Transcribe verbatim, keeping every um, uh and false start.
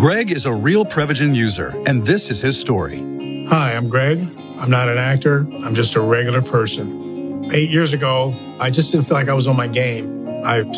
Greg is a real Prevagen user, and this is his story. Hi, I'm Greg. I'm not an actor. I'm just a regular person. Eight years ago, I just didn't feel like I was on my game. I